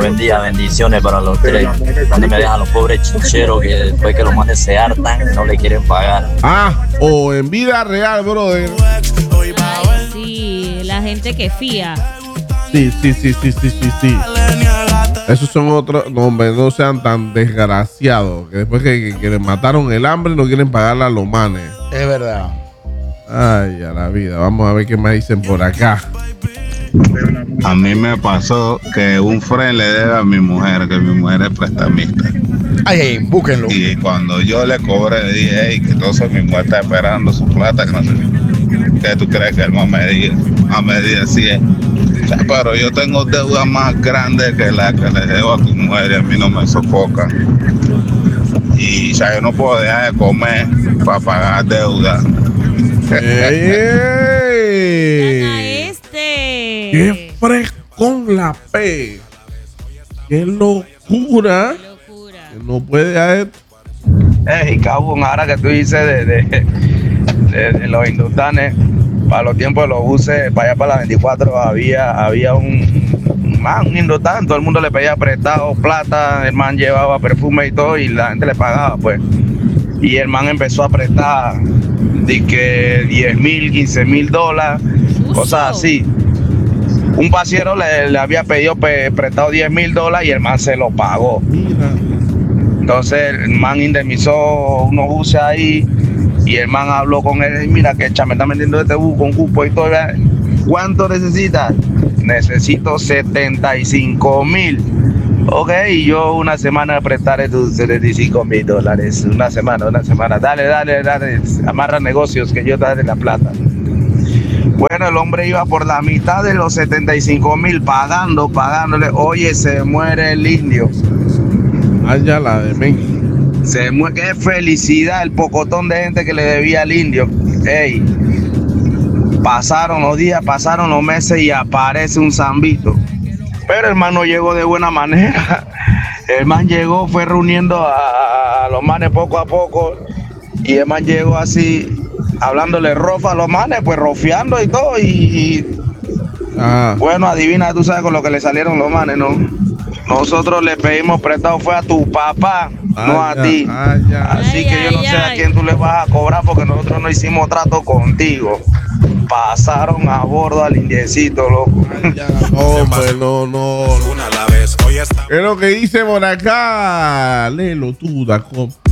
Buen día, bendiciones para los tres. ¿Dónde me dejan los pobres chincheros que después que los manes se hartan no le quieren pagar? O en vida real, brother. Ay, sí, la gente que fía. Sí. Esos son otros, no, hombre, no sean tan desgraciados. Que después que les mataron el hambre no quieren pagarle a los manes. Es verdad. Ay, a la vida. Vamos a ver qué más dicen por acá. A mí me pasó que un friend le debe a mi mujer, que mi mujer es prestamista. Ay, búsquenlo. Y cuando yo le cobré, le dije, hey, que entonces mi mujer está esperando su plata, que no sé qué tú crees que él me diga. Me dice así es. O sea, pero yo tengo deuda más grande que la que le debo a tu mujer y a mí no me sofoca. Y o sea, yo no puedo dejar de comer para pagar deuda. ¡Qué frescón la P! ¡Qué locura! Que no puede haber. Hey, cabrón, ahora que tú dices de los hindutanes, para los tiempos de los buses, para allá para la 24 había un hindután, todo el mundo le pedía prestado plata, el man llevaba perfume y todo y la gente le pagaba, pues. Y el man empezó a prestar de que 10,000, 15,000 dólares, cosas así. Un pasiero le había pedido prestado 10,000 dólares y el man se lo pagó. Entonces el man indemnizó unos buses ahí y el man habló con él. Mira que me está metiendo este bus con cupo y todo. ¿Cuánto necesitas? Necesito 75,000. Ok, y yo una semana prestaré tus 75,000 dólares. Una semana. Dale. Amarra negocios que yo te daré la plata. Bueno, el hombre iba por la mitad de los 75,000 pagándole. Oye, se muere el indio. Allá la de men. Se muere, qué felicidad el pocotón de gente que le debía al indio. Ey, pasaron los días, pasaron los meses y aparece un zambito. Pero el man no llegó de buena manera. El man llegó, fue reuniendo a los manes poco a poco. Y el man llegó así, hablándole rofa a los manes, pues rofiando y todo. Bueno, adivina, tú sabes con lo que le salieron los manes, ¿no? Nosotros le pedimos prestado fue a tu papá, no a ti. Así que yo no sé a quién tú le vas a cobrar porque nosotros no hicimos trato contigo. Pasaron a bordo al indiecito, loco. Hombre, no. ¿Qué es lo que dice por acá? Léelo tú, Daco.